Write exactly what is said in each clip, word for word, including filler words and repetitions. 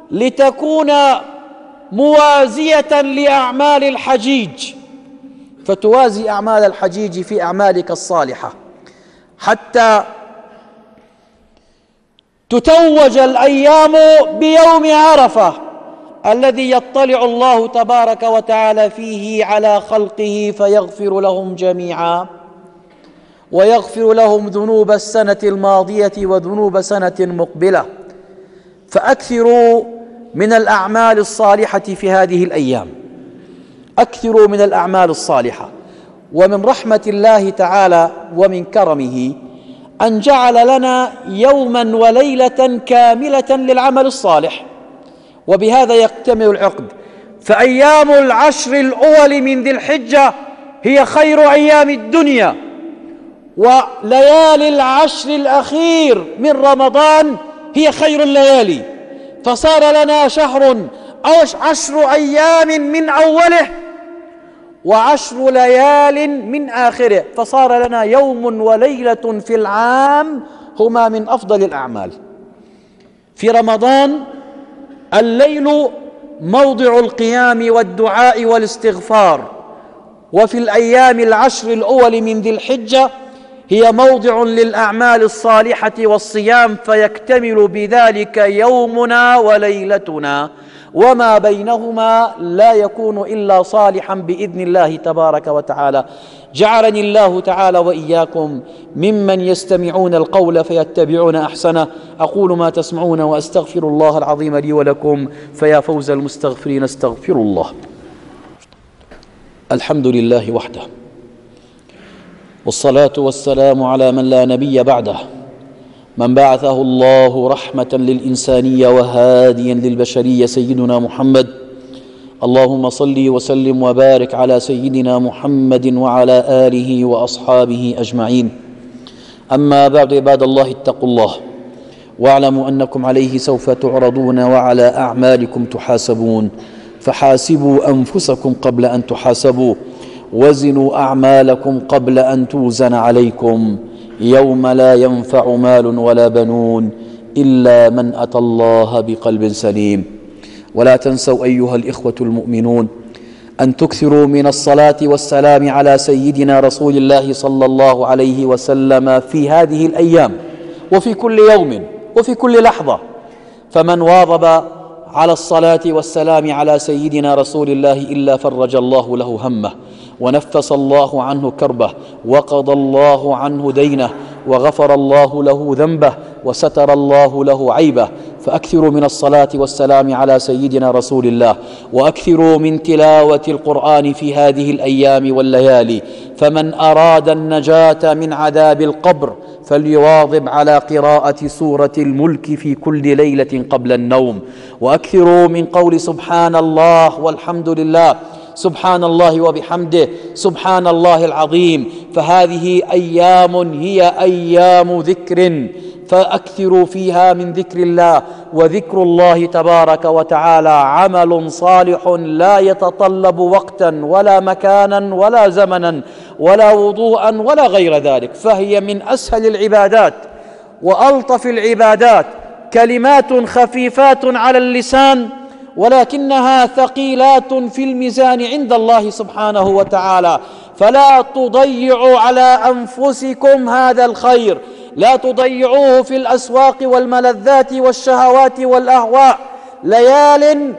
لتكون موازية لأعمال الحجيج، فتوازي أعمال الحجيج في أعمالك الصالحة حتى تتوج الأيام بيوم عرفة الذي يطلع الله تبارك وتعالى فيه على خلقه فيغفر لهم جميعا، ويغفر لهم ذنوب السنة الماضية وذنوب سنة مقبلة. فأكثروا من الأعمال الصالحة في هذه الأيام، أكثروا من الأعمال الصالحة. ومن رحمة الله تعالى ومن كرمه أن جعل لنا يوما وليلة كاملة للعمل الصالح، وبهذا يكتمل العقد. فأيام العشر الأول من ذي الحجة هي خير أيام الدنيا، وليالي العشر الأخير من رمضان هي خير الليالي. فصار لنا شهر أو عشر أيام من أوله وعشر ليال من آخره، فصار لنا يوم وليلة في العام هما من أفضل الأعمال. في رمضان الليل موضع القيام والدعاء والاستغفار، وفي الأيام العشر الأول من ذي الحجة هي موضع للأعمال الصالحة والصيام، فيكتمل بذلك يومنا وليلتنا، وما بينهما لا يكون إلا صالحا بإذن الله تبارك وتعالى. جعلني الله تعالى وإياكم ممن يستمعون القول فيتبعون أحسنه. أقول ما تسمعون وأستغفر الله العظيم لي ولكم، فيا فوز المستغفرين استغفر الله. الحمد لله وحده، والصلاة والسلام على من لا نبي بعده، من بعثه الله رحمة للإنسانية وهاديا للبشرية، سيدنا محمد. اللهم صل وسلم وبارك على سيدنا محمد وعلى آله وأصحابه أجمعين. أما بعد، عباد الله اتقوا الله واعلموا أنكم عليه سوف تعرضون وعلى أعمالكم تحاسبون، فحاسبوا أنفسكم قبل أن تحاسبوا، وزنوا أعمالكم قبل أن توزن عليكم، يوم لا ينفع مال ولا بنون إلا من أتى الله بقلب سليم. ولا تنسوا أيها الإخوة المؤمنون أن تكثروا من الصلاة والسلام على سيدنا رسول الله صلى الله عليه وسلم في هذه الأيام وفي كل يوم وفي كل لحظة. فمن واظب على الصلاة والسلام على سيدنا رسول الله إلا فرج الله له همه، ونفس الله عنه كربه، وقضى الله عنه دينه، وغفر الله له ذنبه، وستر الله له عيبه. فأكثروا من الصلاة والسلام على سيدنا رسول الله، وأكثروا من تلاوة القرآن في هذه الأيام والليالي. فمن أراد النجاة من عذاب القبر فليواظب على قراءة سورة الملك في كل ليلة قبل النوم. وأكثروا من قول سبحان الله والحمد لله، سبحان الله وبحمده، سبحان الله العظيم. فهذه أيام هي أيام ذكر، فأكثروا فيها من ذكر الله. وذكر الله تبارك وتعالى عمل صالح لا يتطلب وقتا ولا مكانا ولا زمنا ولا وضوءا ولا غير ذلك، فهي من أسهل العبادات وألطف العبادات، كلمات خفيفات على اللسان ولكنها ثقيلات في الميزان عند الله سبحانه وتعالى. فلا تضيعوا على أنفسكم هذا الخير، لا تضيعوه في الأسواق والملذات والشهوات والأهواء. ليال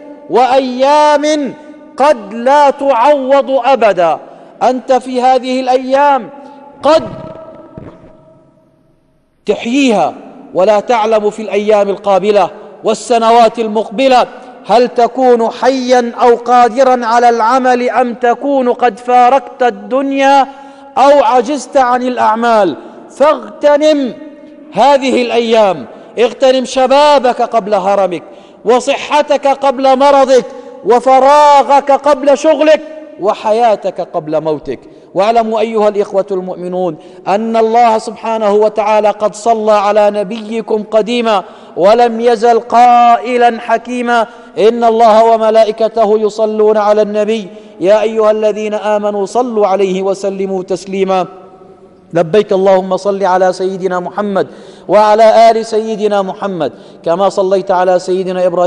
وأيام قد لا تعوض أبدا. أنت في هذه الأيام قد تحييها ولا تعلم في الأيام القابلة والسنوات المقبلة هل تكون حيا أو قادرا على العمل، أم تكون قد فارقت الدنيا أو عجزت عن الأعمال. فاغتنم هذه الأيام، اغتنم شبابك قبل هرمك، وصحتك قبل مرضك، وفراغك قبل شغلك، وحياتك قبل موتك. واعلموا أيها الإخوة المؤمنون أن الله سبحانه وتعالى قد صلى على نبيكم قديما ولم يزل قائلا حكيما: إن الله وملائكته يصلون على النبي يا أيها الذين آمنوا صلوا عليه وسلموا تسليما. لبيك اللهم صل على سيدنا محمد وعلى آل سيدنا محمد كما صليت على سيدنا إبراهيم